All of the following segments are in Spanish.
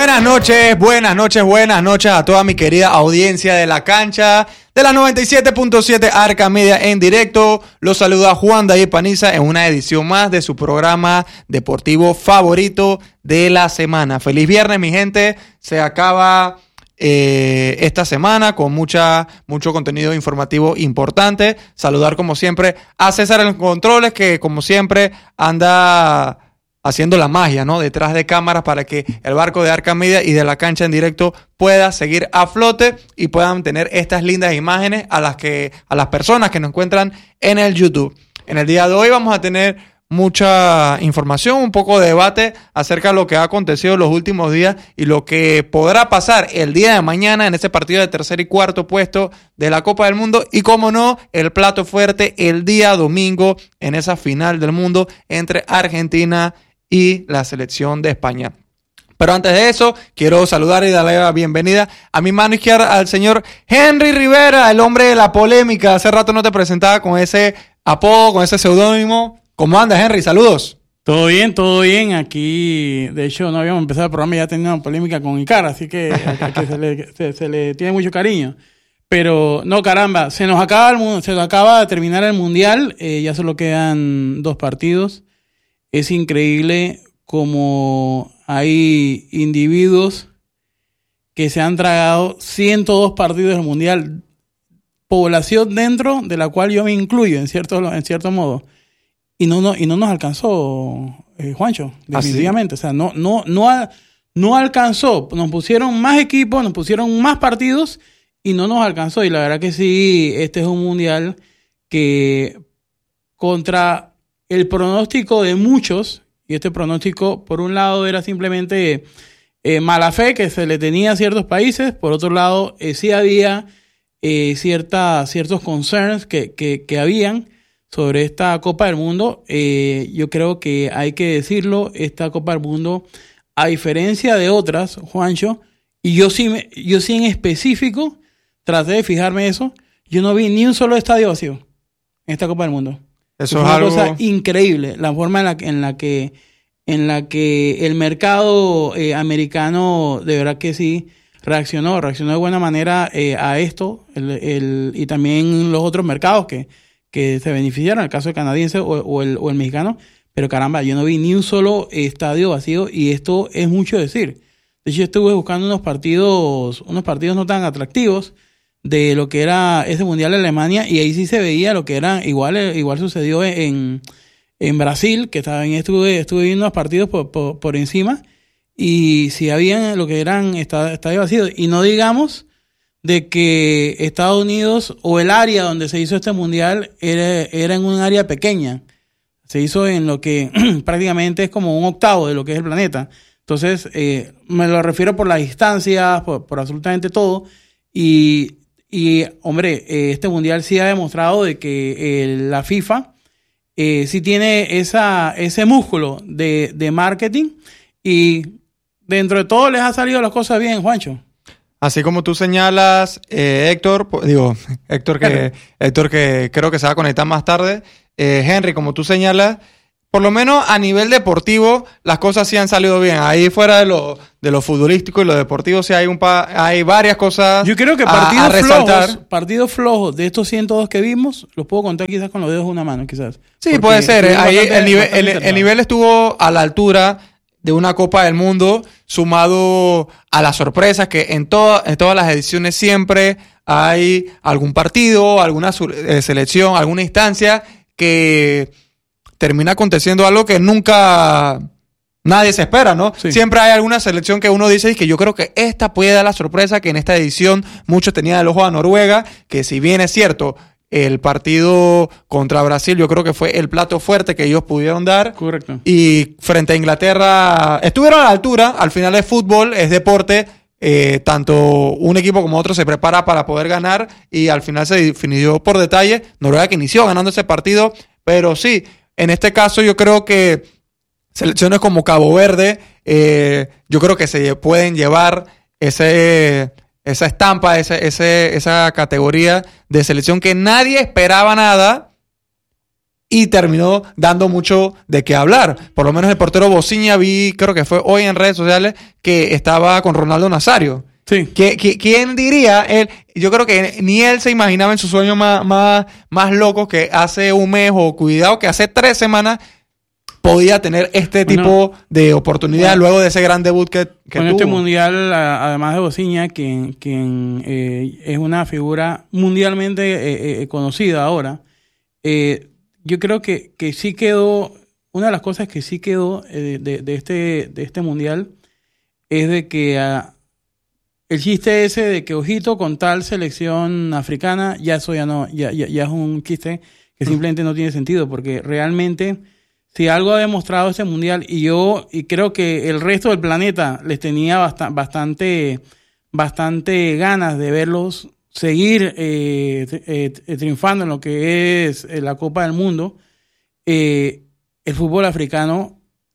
Buenas noches a toda mi querida audiencia de La Cancha, de la 97.7 Arca Media en directo. Los saluda Juan David Paniza en una edición más de su programa deportivo favorito de la semana. Feliz viernes, mi gente. Se acaba esta semana con mucho contenido informativo importante. Saludar como siempre a César en los controles, que como siempre anda haciendo la magia, ¿no?, detrás de cámaras para que el barco de Arca Media y de La Cancha en directo pueda seguir a flote y puedan tener estas lindas imágenes a las personas que nos encuentran en el YouTube. En el día de hoy vamos a tener mucha información, un poco de debate acerca de lo que ha acontecido en los últimos días y lo que podrá pasar el día de mañana en ese partido de tercer y cuarto puesto de la Copa del Mundo y, como no, el plato fuerte el día domingo en esa final del mundo entre Argentina y la selección de España. Pero antes de eso, quiero saludar y darle la bienvenida a mi mano izquierda al señor Henry Rivera, el hombre de la polémica. Hace rato no te presentaba con ese apodo, con ese seudónimo. ¿Cómo andas, Henry? Saludos. Todo bien. Aquí, de hecho, no habíamos empezado el programa y ya tenía una polémica con Icar, así que se le tiene mucho cariño. Pero, no, caramba, se nos acaba de terminar el Mundial, ya solo quedan 2 partidos. Es increíble cómo hay individuos que se han tragado 102 partidos del Mundial, población dentro de la cual yo me incluyo en cierto modo, y no nos alcanzó, Juancho, definitivamente. ¿Ah, sí? O sea, no alcanzó. Nos pusieron más equipos, nos pusieron más partidos y no nos alcanzó. Y la verdad que sí, este es un Mundial que contra el pronóstico de muchos, y este pronóstico por un lado era simplemente mala fe que se le tenía a ciertos países, por otro lado sí había ciertos concerns que habían sobre esta Copa del Mundo. Yo creo que hay que decirlo, esta Copa del Mundo, a diferencia de otras, Juancho, y yo sí en específico traté de fijarme eso, yo no vi ni un solo estadio vacío en esta Copa del Mundo. Eso es una cosa increíble, la forma en la que el mercado americano de verdad que sí reaccionó de buena manera a esto, y también los otros mercados que se beneficiaron, el caso del canadiense o el mexicano. Pero caramba, yo no vi ni un solo estadio vacío y esto es mucho decir. De hecho, estuve buscando unos partidos no tan atractivos de lo que era ese Mundial de Alemania, y ahí sí se veía lo que era, igual sucedió en Brasil, que también estuve viendo unos partidos por encima, y sí habían lo que eran estadios vacíos. Y no digamos de que Estados Unidos o el área donde se hizo este Mundial era en un área pequeña. Se hizo en lo que prácticamente es como un octavo de lo que es el planeta. Entonces, me lo refiero por las distancias, por absolutamente todo. Y hombre, este Mundial sí ha demostrado de que la FIFA sí tiene ese músculo de marketing, y dentro de todo les ha salido las cosas bien, Juancho. Así como tú señalas, Héctor que creo que se va a conectar más tarde, Henry, como tú señalas, por lo menos a nivel deportivo las cosas sí han salido bien. Ahí fuera de lo futbolístico y lo deportivo sí hay varias cosas. Yo creo que partidos flojos de estos 102 que vimos los puedo contar quizás con los dedos de una mano, quizás. Sí, porque puede ser. Ahí el nivel estuvo a la altura de una Copa del Mundo, sumado a las sorpresas que en todas las ediciones siempre hay algún partido, alguna selección, alguna instancia que termina aconteciendo algo que nunca nadie se espera, ¿no? Sí. Siempre hay alguna selección que uno dice que yo creo que esta puede dar la sorpresa, que en esta edición muchos tenían el ojo a Noruega, que si bien es cierto, el partido contra Brasil yo creo que fue el plato fuerte que ellos pudieron dar. Correcto. Y frente a Inglaterra estuvieron a la altura. Al final es fútbol, es deporte. Tanto un equipo como otro se prepara para poder ganar, y al final se definió por detalle. Noruega, que inició ganando ese partido, pero sí, en este caso yo creo que selecciones como Cabo Verde, yo creo que se pueden llevar esa estampa, esa categoría de selección que nadie esperaba nada, y terminó dando mucho de qué hablar. Por lo menos el portero Bociña, creo que fue hoy en redes sociales, que estaba con Ronaldo Nazario. Sí. ¿Quién diría? Yo creo que ni él se imaginaba en sus sueños más locos que hace un mes, o cuidado, que hace 3 semanas podía tener tipo de oportunidad luego de ese gran debut que con tuvo. Este mundial, además de Bociña, quien es una figura mundialmente conocida ahora, yo creo que sí quedó, una de las cosas que sí quedó de este mundial es de que el chiste ese de que ojito con tal selección africana, ya eso ya es un chiste que simplemente no tiene sentido, porque realmente si algo ha demostrado este mundial, y creo que el resto del planeta les tenía bastante ganas de verlos seguir triunfando en lo que es la Copa del Mundo, el fútbol africano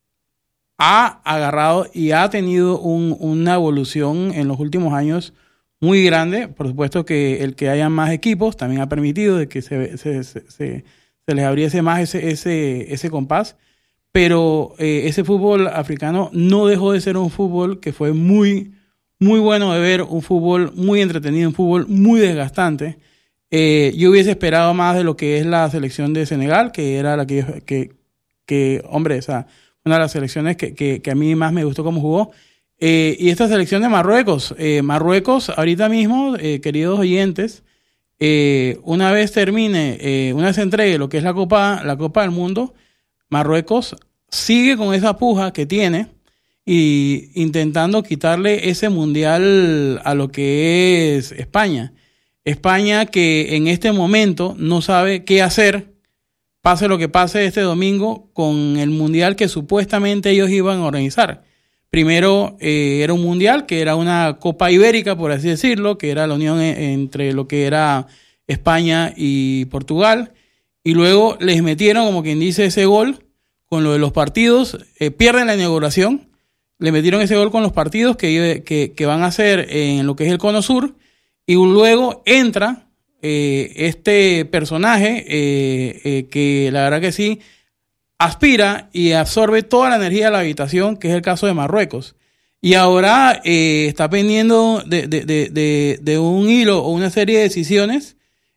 ha agarrado y ha tenido una evolución en los últimos años muy grande. Por supuesto que el que haya más equipos también ha permitido de que se les abriese más ese compás, pero ese fútbol africano no dejó de ser un fútbol que fue muy, muy bueno de ver, un fútbol muy entretenido, un fútbol muy desgastante. Yo hubiese esperado más de lo que es la selección de Senegal, que era la que hombre, esa una de las selecciones que a mí más me gustó cómo jugó. Y esta selección de Marruecos. Marruecos, ahorita mismo, queridos oyentes, una vez termine, una vez se entregue lo que es la Copa del Mundo, Marruecos sigue con esa puja que tiene y intentando quitarle ese mundial a lo que es España. España que en este momento no sabe qué hacer, pase lo que pase este domingo con el mundial que supuestamente ellos iban a organizar. Primero era un mundial que era una Copa Ibérica, por así decirlo, que era la unión entre lo que era España y Portugal, y luego les metieron, como quien dice, ese gol con lo de los partidos, pierden la inauguración, le metieron ese gol con los partidos que van a hacer en lo que es el Cono Sur, y luego entra este personaje que la verdad que sí aspira y absorbe toda la energía de la habitación, que es el caso de Marruecos. Y ahora está pendiendo de un hilo o una serie de decisiones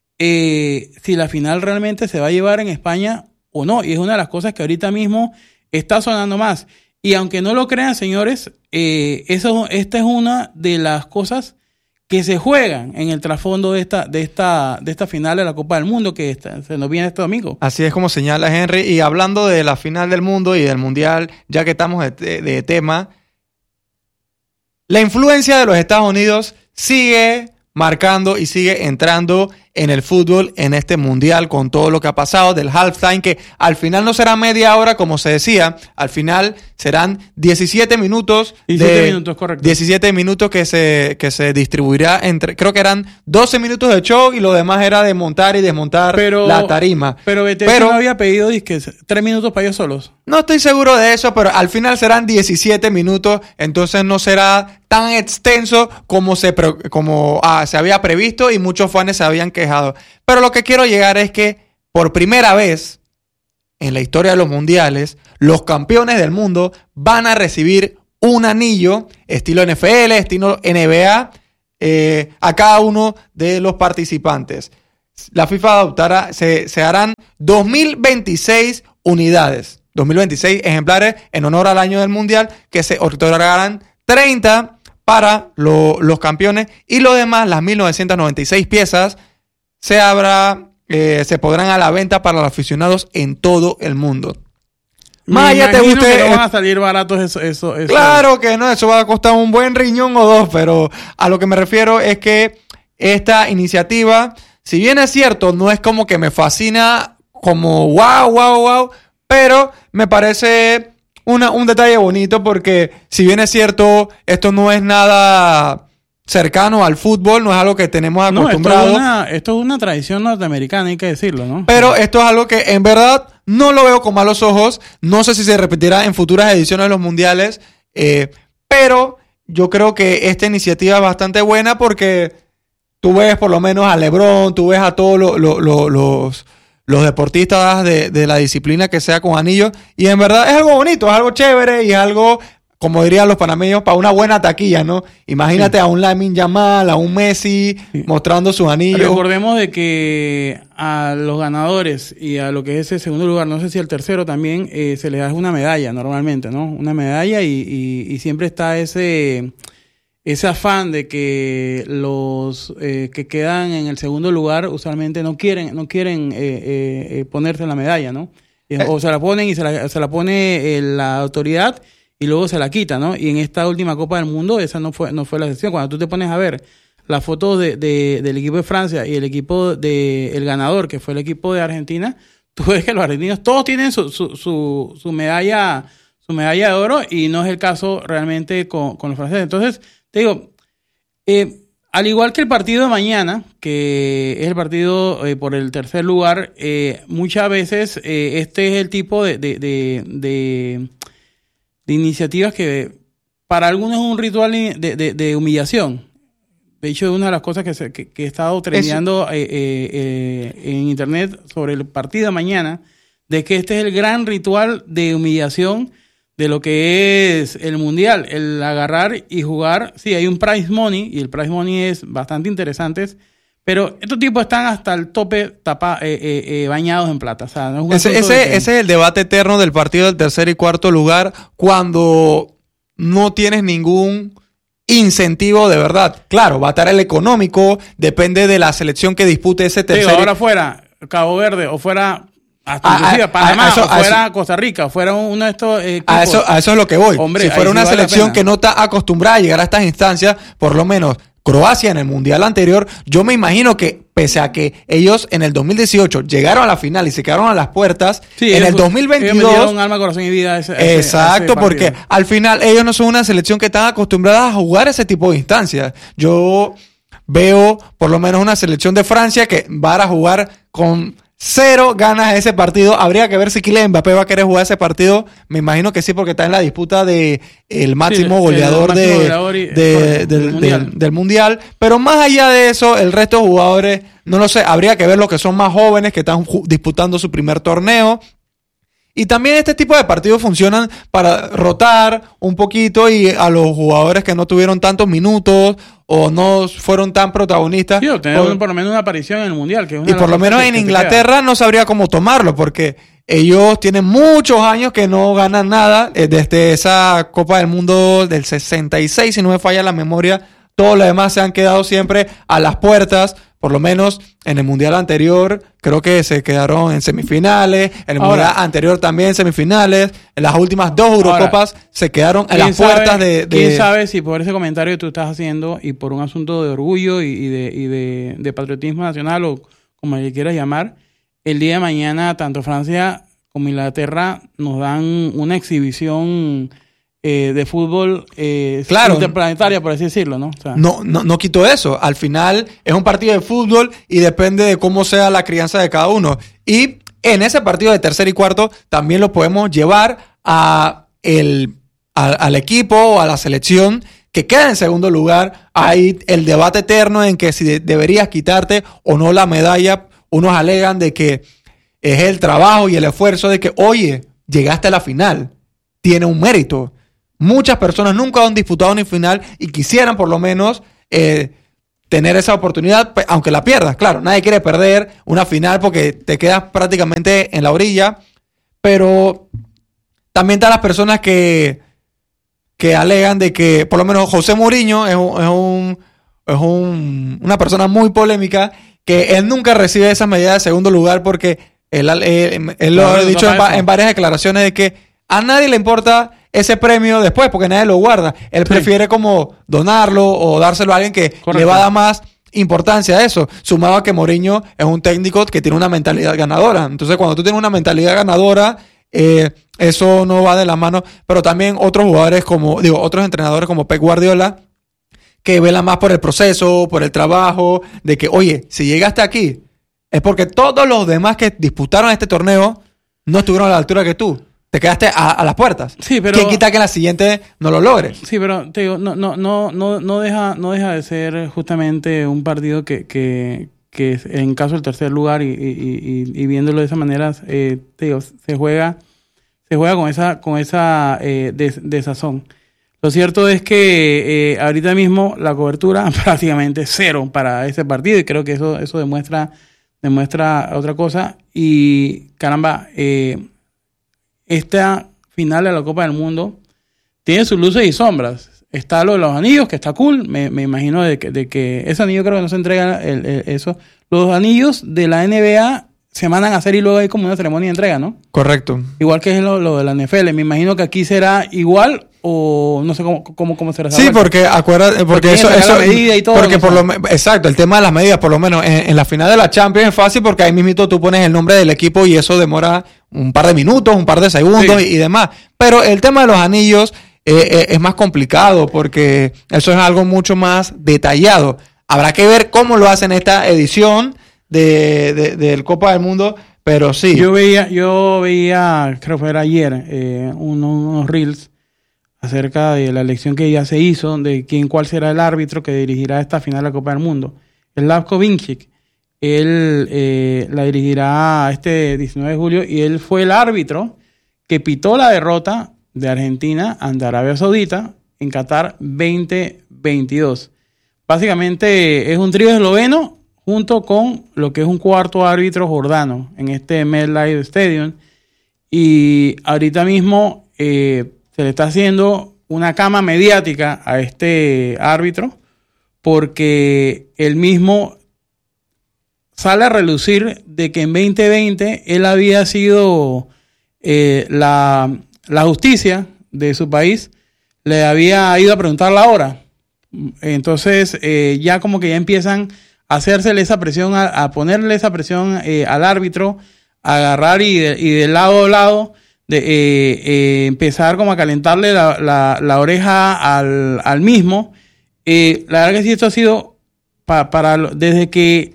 si la final realmente se va a llevar en España o no. Y es una de las cosas que ahorita mismo está sonando más. Y aunque no lo crean, señores, esta es una de las cosas que se juegan en el trasfondo de esta final de la Copa del Mundo que se nos viene este domingo. Así es como señala Henry. Y hablando de la final del mundo y del mundial, ya que estamos de tema, la influencia de los Estados Unidos sigue marcando y sigue entrando en el fútbol en este mundial con todo lo que ha pasado del halftime, que al final no será media hora como se decía, al final serán 17 minutos. 17 minutos, correcto. 17 minutos que se distribuirá entre, creo que eran 12 minutos de show y lo demás era de montar y desmontar la tarima. Pero BTS no había pedido 3 minutos para ellos solos. No estoy seguro de eso, pero al final serán 17 minutos, entonces no será tan extenso como se había previsto y muchos fans se habían quejado. Pero lo que quiero llegar es que por primera vez en la historia de los mundiales, los campeones del mundo van a recibir un anillo estilo NFL, estilo NBA, a cada uno de los participantes. La FIFA adoptará, se harán 2026 unidades, 2026 ejemplares en honor al año del mundial, que se otorgarán 30 para los campeones y lo demás, las 1996 piezas, se podrán a la venta para los aficionados en todo el mundo. Más allá te guste, que no van a salir baratos eso. Claro que no, eso va a costar un buen riñón o dos, pero a lo que me refiero es que esta iniciativa, si bien es cierto, no es como que me fascina como wow, pero me parece un detalle bonito porque si bien es cierto, esto no es nada cercano al fútbol, no es algo que tenemos acostumbrado. Esto es una tradición norteamericana, hay que decirlo, ¿no? Pero esto es algo que en verdad no lo veo con malos ojos. No sé si se repetirá en futuras ediciones de los mundiales, pero yo creo que esta iniciativa es bastante buena porque tú ves por lo menos a LeBron, tú ves a todos los deportistas de la disciplina que sea con anillos. Y en verdad es algo bonito, es algo chévere y es algo, como dirían los panameños, para una buena taquilla, ¿no? Imagínate a un Lamine Yamal, a un Messi mostrando sus anillos. Recordemos de que a los ganadores y a lo que es el segundo lugar, no sé si el tercero también, se les da una medalla normalmente, ¿no? Una medalla y siempre está ese afán de que los que quedan en el segundo lugar usualmente no quieren ponerse la medalla, ¿no? O se la ponen y se la pone la autoridad y luego se la quita, ¿no? Y en esta última Copa del Mundo esa no fue la excepción. Cuando tú te pones a ver las fotos del equipo de Francia y el equipo el ganador, que fue el equipo de Argentina, tú ves que los argentinos todos tienen su medalla de oro y no es el caso realmente con los franceses. Entonces, te digo, al igual que el partido de mañana, que es el partido por el tercer lugar, muchas veces este es el tipo de iniciativas que para algunos es un ritual de humillación. De hecho, una de las cosas que he estado trendeando en internet sobre el partido de mañana, de que este es el gran ritual de humillación de lo que es el Mundial, el agarrar y jugar. Sí, hay un prize money, y el prize money es bastante interesante, pero estos tipos están hasta el tope bañados en plata. O sea, no es ese es el debate eterno del partido del tercer y cuarto lugar, cuando no tienes ningún incentivo de verdad. Claro, va a estar el económico, depende de la selección que dispute ese tercer. Sí, ahora fuera Cabo Verde o fuera hasta inclusive Panamá, o fuera Costa Rica, fuera uno de estos equipos. A eso es lo que voy. Hombre, si fuera una selección que no está acostumbrada a llegar a estas instancias, por lo menos Croacia en el Mundial anterior, yo me imagino que pese a que ellos en el 2018 llegaron a la final y se quedaron a las puertas, sí, en el 2022... Ellos metieron alma, corazón y vida exacto, porque al final ellos no son una selección que están acostumbradas a jugar ese tipo de instancias. Yo veo por lo menos una selección de Francia que va a jugar con 0 ganas ese partido. Habría que ver si Kylian Mbappé va a querer jugar ese partido. Me imagino que sí, porque está en la disputa de el máximo goleador del mundial. Pero más allá de eso, el resto de jugadores, no lo sé, habría que ver los que son más jóvenes, que están disputando su primer torneo. Y también este tipo de partidos funcionan para rotar un poquito y a los jugadores que no tuvieron tantos minutos o no fueron tan protagonistas. Sí, tener por lo menos una aparición en el Mundial. Que es una y por lo menos en Inglaterra no sabría cómo tomarlo, porque ellos tienen muchos años que no ganan nada. Desde esa Copa del Mundo del 66, si no me falla la memoria, todos los demás se han quedado siempre a las puertas. Por lo menos en el Mundial anterior, creo que se quedaron en semifinales. En el Mundial anterior también en semifinales. En las últimas 2 Eurocopas se quedaron en las puertas de... ¿Quién sabe si por ese comentario que tú estás haciendo y por un asunto de orgullo y de patriotismo nacional o como le quieras llamar, el día de mañana tanto Francia como Inglaterra nos dan una exhibición de fútbol claro, interplanetaria, por así decirlo, ¿no? O sea, no quito eso. Al final es un partido de fútbol y depende de cómo sea la crianza de cada uno. Y en ese partido de tercer y cuarto también lo podemos llevar al equipo o a la selección que queda en segundo lugar. Hay el debate eterno en que si deberías quitarte o no la medalla. Unos alegan de que es el trabajo y el esfuerzo de que, oye, llegaste a la final. Tiene un mérito. Muchas personas nunca han disputado una final y quisieran por lo menos tener esa oportunidad, aunque la pierdas. Claro, nadie quiere perder una final porque te quedas prácticamente en la orilla, pero también están las personas que alegan de que por lo menos José Mourinho es una persona muy polémica, que él nunca recibe esas medidas de segundo lugar porque él lo ha dicho en varias declaraciones de que a nadie le importa ese premio después porque nadie lo guarda. Él prefiere como donarlo o dárselo a alguien que le va a dar más importancia a eso. Sumado a que Mourinho es un técnico que tiene una mentalidad ganadora. Entonces, cuando tú tienes una mentalidad ganadora, eso no va de la mano. Pero también otros jugadores otros entrenadores como Pep Guardiola, que velan más por el proceso, por el trabajo, de que, oye, si llegaste aquí, es porque todos los demás que disputaron este torneo no estuvieron a la altura que tú. Te quedaste a las puertas. Sí, pero ¿quién quita que en la siguiente no lo logres? Sí, pero te digo, no deja de ser justamente un partido que en caso del tercer lugar y viéndolo de esa manera, te digo, se juega con esa desazón. Lo cierto es que ahorita mismo la cobertura prácticamente cero para ese partido y creo que eso demuestra otra cosa. Y caramba, esta final de la Copa del Mundo tiene sus luces y sombras. Está lo de los anillos, que está cool. Me imagino de que ese anillo creo que no se entrega eso. Los anillos de la NBA se mandan a hacer y luego hay como una ceremonia de entrega, ¿no? Correcto. Igual que es lo de la NFL. Me imagino que aquí será igual o no sé cómo será. Sí, porque acuérdate, porque eso la medida y todo, porque ¿no? Exacto, el tema de las medidas, por lo menos en la final de la Champions es fácil porque ahí mismito tú pones el nombre del equipo y eso demora un par de minutos, un par de segundos y demás. Pero el tema de los anillos es más complicado porque eso es algo mucho más detallado. Habrá que ver cómo lo hacen esta edición del Copa del Mundo, pero sí. Yo veía, creo que era ayer, unos reels acerca de la elección que ya se hizo de cuál será el árbitro que dirigirá esta final de la Copa del Mundo. El Lavko Vincic, él la dirigirá este 19 de julio y él fue el árbitro que pitó la derrota de Argentina ante Arabia Saudita en Qatar 2022. Básicamente es un trío esloveno junto con lo que es un cuarto árbitro jordano en este MetLife Stadium. Y ahorita mismo se le está haciendo una cama mediática a este árbitro porque él mismo sale a relucir de que en 2020 él había sido la justicia de su país, le había ido a preguntar la hora. Entonces ya como que ya empiezan a hacerle esa presión, a ponerle esa presión al árbitro, a agarrar y de lado a lado, empezar como a calentarle la oreja al mismo. La verdad que sí, esto ha sido desde que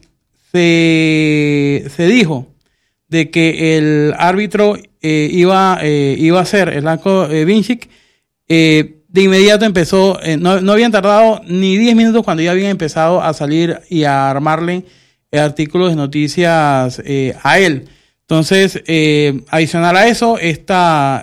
se dijo de que el árbitro iba a ser el Lavko Vincic, de inmediato empezó, no habían tardado ni 10 minutos cuando ya habían empezado a salir y a armarle artículos de noticias a él. Entonces, adicional a eso, esta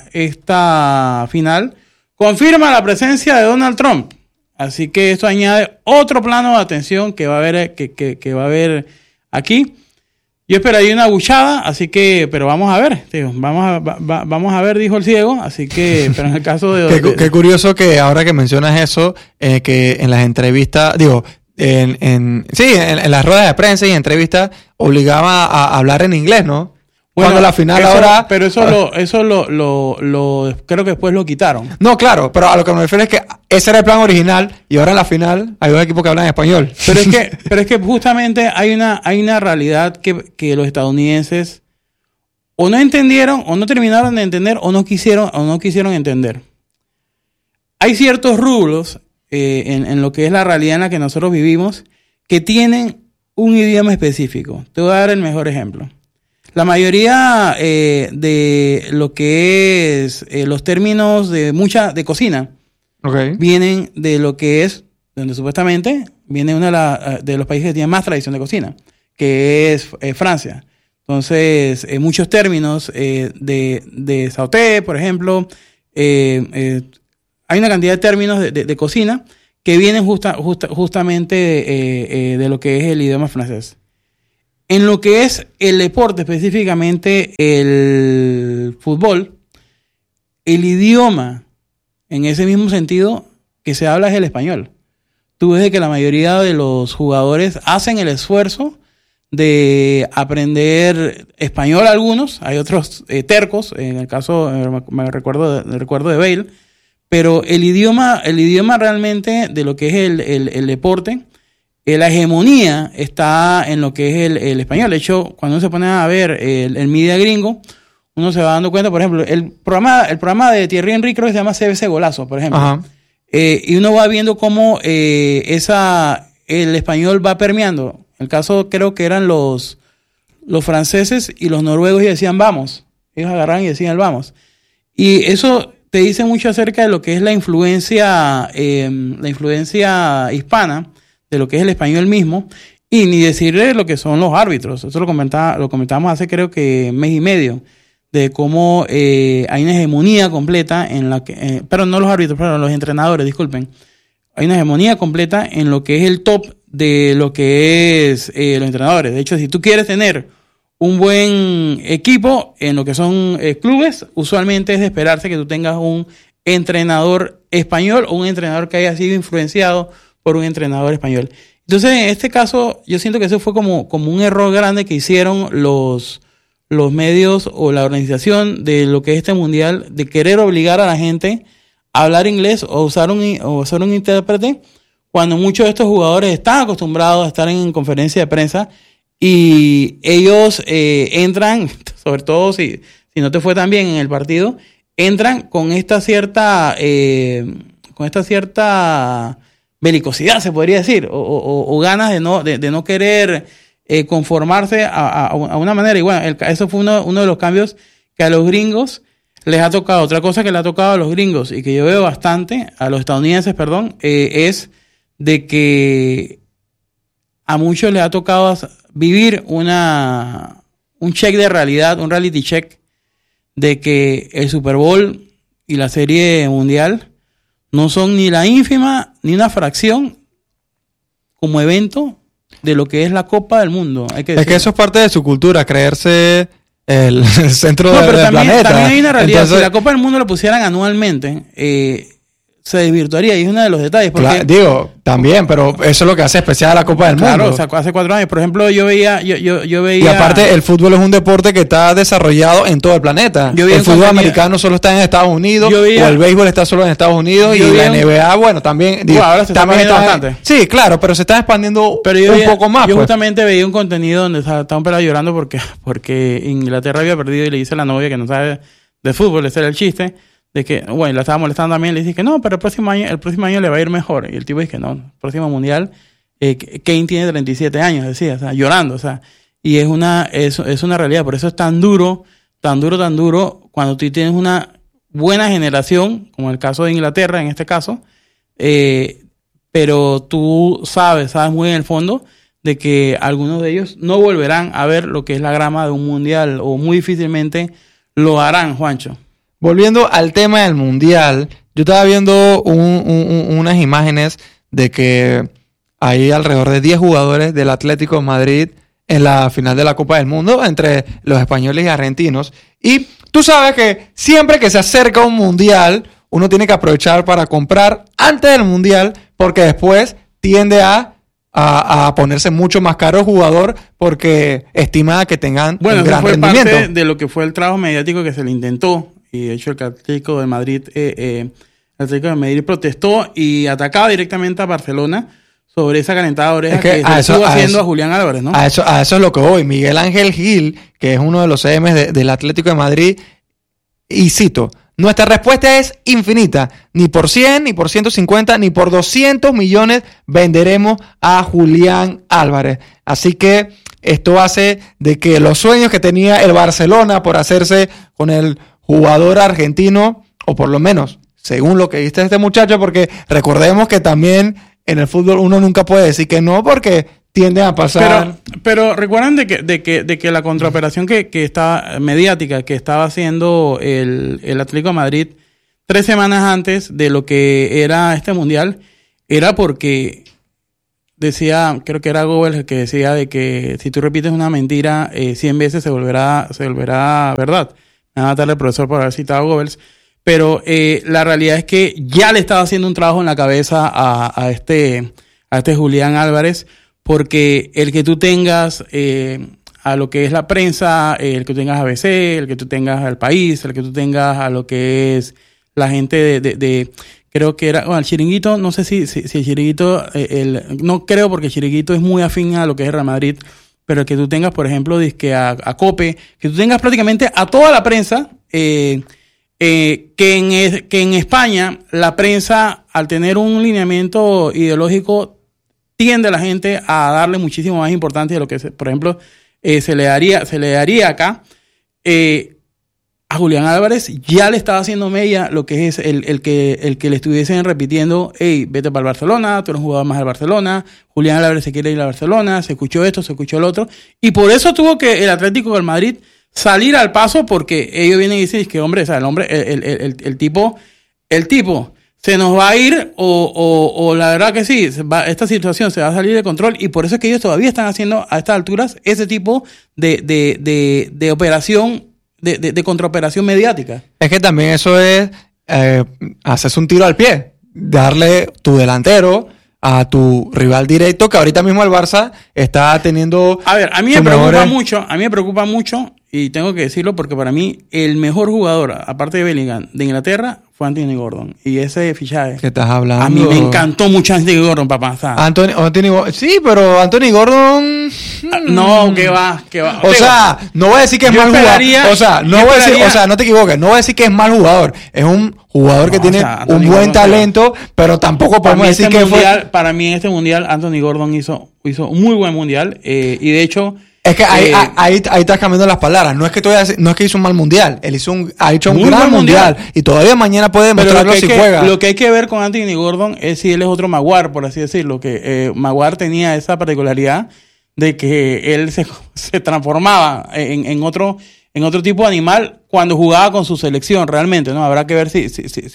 final confirma la presencia de Donald Trump. Así que esto añade otro plano de atención que va a haber, que va a haber aquí. Yo esperaría una buchada, así que, pero vamos a ver, tío, vamos a ver, dijo el ciego, así que, pero en el caso de... Qué curioso que ahora que mencionas eso, que en las entrevistas, digo, en las ruedas de prensa y entrevistas obligaba a hablar en inglés, ¿no? Bueno, cuando la final ahora... Pero eso lo creo que después lo quitaron. No, claro, pero a lo que me refiero es que ese era el plan original y ahora en la final hay dos equipos que hablan español. Pero es que justamente hay una realidad que los estadounidenses o no entendieron, o no terminaron de entender, o no quisieron entender. Hay ciertos rubros en lo que es la realidad en la que nosotros vivimos que tienen un idioma específico. Te voy a dar el mejor ejemplo. La mayoría de lo que es los términos de cocina vienen de lo que es, donde supuestamente viene uno de los países que tiene más tradición de cocina, que es Francia. Entonces, muchos términos de sauté, por ejemplo, hay una cantidad de términos de cocina que vienen justamente de lo que es el idioma francés. En lo que es el deporte, específicamente el fútbol, el idioma, en ese mismo sentido, que se habla es el español. Tú ves que la mayoría de los jugadores hacen el esfuerzo de aprender español algunos, hay otros tercos, en el caso, me recuerdo de Bale, pero el idioma realmente de lo que es el deporte, la hegemonía está en lo que es el español. De hecho, cuando uno se pone a ver el media gringo, uno se va dando cuenta, por ejemplo, el programa de Thierry Henry creo que se llama CBC Golazo, por ejemplo. Y uno va viendo cómo el español va permeando. El caso creo que eran los franceses y los noruegos y decían vamos. Ellos agarraban y decían vamos. Y eso te dice mucho acerca de lo que es la influencia hispana, de lo que es el español mismo, Y ni decirle lo que son los árbitros. Eso lo comentábamos hace creo que mes y medio, de cómo hay una hegemonía completa en la que, pero no los árbitros, pero los entrenadores, disculpen. Hay una hegemonía completa en lo que es el top de lo que es los entrenadores. De hecho, si tú quieres tener un buen equipo en lo que son clubes, usualmente es de esperarse que tú tengas un entrenador español o un entrenador que haya sido influenciado por un entrenador español. Entonces, en este caso, yo siento que eso fue como un error grande que hicieron los medios o la organización de lo que es este mundial, de querer obligar a la gente a hablar inglés o usar un intérprete, cuando muchos de estos jugadores están acostumbrados a estar en conferencia de prensa y ellos entran, sobre todo si no te fue tan bien en el partido, entran con esta cierta belicosidad, se podría decir, o ganas de no querer conformarse a una manera. Y bueno, eso fue uno de los cambios que a los gringos les ha tocado. Otra cosa que le ha tocado a los gringos y que yo veo bastante, a los estadounidenses, es de que a muchos les ha tocado vivir un check de realidad, un reality check, de que el Super Bowl y la Serie Mundial no son ni la ínfima ni una fracción como evento de lo que es la Copa del Mundo. Es que eso es parte de su cultura, creerse el centro del planeta. También hay una realidad. Entonces, si la Copa del Mundo la pusieran anualmente, se desvirtuaría, y es uno de los detalles. Porque, claro, también, pero eso es lo que hace especial a la Copa del Mundo. Claro, o sea, hace 4 años, por ejemplo, yo veía... Y aparte, el fútbol es un deporte que está desarrollado en todo el planeta. El fútbol americano solo está en Estados Unidos, o el béisbol está solo en Estados Unidos, y la NBA, bueno, también... ahora se está expandiendo bastante. Sí, claro, pero se está expandiendo un poco más. Yo justamente veía un contenido donde estaba un pelado llorando porque Inglaterra había perdido y le dice a la novia que no sabe de fútbol, ese era el chiste, de que, bueno, la estaba molestando también, le dice que no, pero el próximo año le va a ir mejor. Y el tipo dice que no, el próximo mundial, Kane tiene 37 años, decía, o sea, llorando, o sea, y es una realidad. Por eso es tan duro, cuando tú tienes una buena generación, como el caso de Inglaterra en este caso, pero tú sabes muy en el fondo de que algunos de ellos no volverán a ver lo que es la grama de un mundial, o muy difícilmente lo harán, Juancho. Volviendo al tema del mundial, yo estaba viendo unas imágenes de que hay alrededor de 10 jugadores del Atlético de Madrid en la final de la Copa del Mundo, entre los españoles y argentinos. Y tú sabes que siempre que se acerca un mundial, uno tiene que aprovechar para comprar antes del mundial, porque después tiende a ponerse mucho más caro el jugador, porque estima que tengan un gran rendimiento. Bueno, parte de lo que fue el trabajo mediático que se le intentó. Y de hecho el Atlético de Madrid protestó y atacaba directamente a Barcelona sobre esa calentada de orejas que se estuvo haciendo a Julián Álvarez, ¿no? A eso es lo que voy. Miguel Ángel Gil, que es uno de los CMs del Atlético de Madrid, y cito: nuestra respuesta es infinita. Ni por 100, ni por 150, ni por 200 millones venderemos a Julián Álvarez. Así que esto hace de que los sueños que tenía el Barcelona por hacerse con el jugador argentino, o por lo menos, según lo que viste este muchacho, porque recordemos que también en el fútbol uno nunca puede decir que no, porque tienden a pasar. Pero recuerdan de que la contraoperación que está mediática que estaba haciendo el Atlético de Madrid 3 semanas antes de lo que era este mundial, era porque decía, creo que era Goebbels el que decía de que si tú repites una mentira 100 veces se volverá verdad. Me va a matar el profesor por haber citado a Goebbels, pero la realidad es que ya le estaba haciendo un trabajo en la cabeza a este Julián Álvarez, porque el que tú tengas a lo que es la prensa, el que tú tengas ABC, el que tú tengas al País, el que tú tengas a lo que es la gente de creo que era, bueno, el Chiringuito, no sé si el Chiringuito, no creo, porque el Chiringuito es muy afín a lo que es Real Madrid, pero que tú tengas, por ejemplo, dizque a COPE, que tú tengas prácticamente a toda la prensa, que en España la prensa, al tener un lineamiento ideológico, tiende a la gente a darle muchísimo más importancia de lo que, por ejemplo, se le daría acá. a Julián Álvarez ya le estaba haciendo mella lo que es el que le estuviesen repitiendo, hey, vete para el Barcelona, tú eres un jugador más del Barcelona, Julián Álvarez se quiere ir al Barcelona, se escuchó esto, se escuchó lo otro, y por eso tuvo que el Atlético del Madrid salir al paso, porque ellos vienen y dicen que, hombre, o sea, el tipo se nos va a ir o la verdad que sí, esta situación se va a salir de control, y por eso es que ellos todavía están haciendo a estas alturas ese tipo de operación, de contraoperación mediática. Es que también eso es hacerse un tiro al pie, darle tu delantero a tu rival directo, que ahorita mismo el Barça está teniendo... A ver, a mí me preocupa mucho, y tengo que decirlo porque para mí el mejor jugador, aparte de Bellingham, de Inglaterra, fue Anthony Gordon. Y ese fichaje... ¿Qué estás hablando? A mí me encantó mucho Anthony Gordon, papá. Sí, pero Anthony Gordon... No, que va. O sea, no voy a decir que es mal jugador. O sea, no te equivoques. No voy a decir que es mal jugador. Es un jugador que tiene un buen talento, pero tampoco podemos decir que fue... Para mí en este mundial, Anthony Gordon hizo un muy buen mundial. Y de hecho... Es que ahí estás cambiando las palabras. No es que hizo un mal mundial. Él ha hecho un gran mundial. Y todavía mañana puede demostrarlo si juega. Lo que hay que ver con Anthony Gordon es si él es otro Maguire, por así decirlo. Que Maguire tenía esa particularidad de que él se transformaba en otro tipo de animal cuando jugaba con su selección realmente, ¿no? Habrá que ver si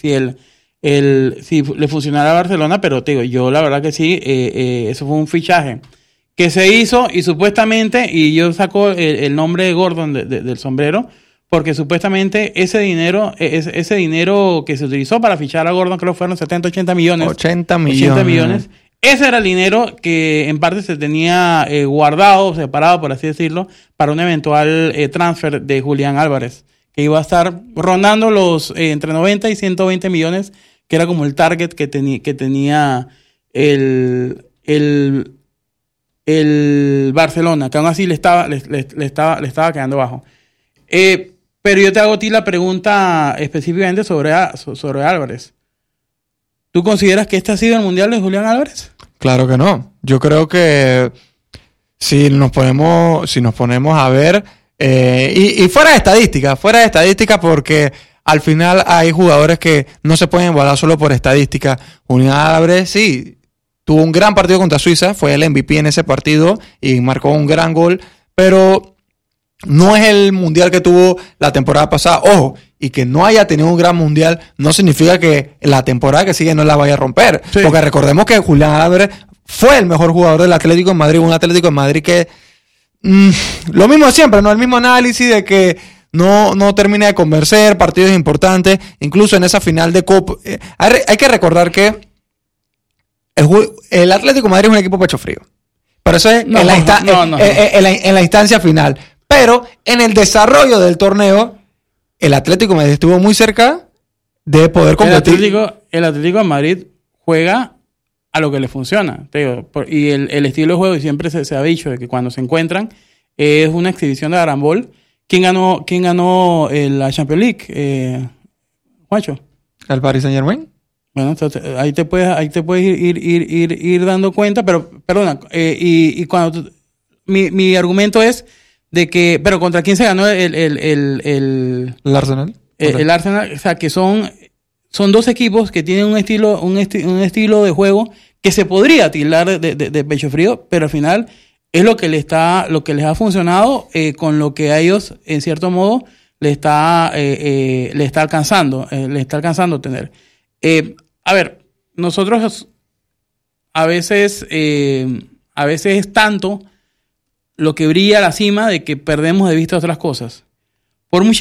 le funcionará a Barcelona, pero te digo, yo la verdad que sí, eso fue un fichaje que se hizo, y supuestamente, y yo saco el nombre de Gordon del sombrero, porque supuestamente ese dinero que se utilizó para fichar a Gordon, creo que fueron 80 millones. 80 millones. Ese era el dinero que en parte se tenía guardado, separado, por así decirlo, para un eventual transfer de Julián Álvarez, que iba a estar rondando los entre 90 y 120 millones, que era como el target que tenía el Barcelona, que aún así le estaba quedando bajo. Pero yo te hago a ti la pregunta específicamente sobre Álvarez. ¿Tú consideras que este ha sido el mundial de Julián Álvarez? Claro que no. Yo creo que si nos ponemos a ver, y fuera de estadística, porque al final hay jugadores que no se pueden evaluar solo por estadística. Julián Álvarez, sí, tuvo un gran partido contra Suiza, fue el MVP en ese partido y marcó un gran gol, pero no es el mundial que tuvo la temporada pasada. Ojo, y que no haya tenido un gran mundial no significa que la temporada que sigue no la vaya a romper. Sí. Porque recordemos que Julián Álvarez fue el mejor jugador del Atlético de Madrid, un Atlético de Madrid que lo mismo de siempre, ¿no? El mismo análisis de que no termina de convencer, partidos importantes, incluso en esa final de Copa. Hay que recordar que el Atlético de Madrid es un equipo pecho frío. Pero eso es en la instancia final. Pero en el desarrollo del torneo, el Atlético de Madrid estuvo muy cerca de poder competir. El Atlético de Madrid juega a lo que le funciona. Te digo, y el estilo de juego, y siempre se ha dicho de que cuando se encuentran es una exhibición de Arambol. ¿Quién ganó la Champions League? Juancho. ¿El Paris Saint-Germain? Bueno, entonces, ahí te puedes ir dando cuenta, pero perdona, y cuando mi argumento es de que, pero ¿contra quién se ganó el Arsenal? El Arsenal, o sea, que son dos equipos que tienen un estilo de juego que se podría tildar de pecho frío, pero al final es lo que les ha funcionado con lo que a ellos, en cierto modo, le está alcanzando tener. A ver, nosotros a veces es tanto lo que brilla a la cima de que perdemos de vista otras cosas. Por muy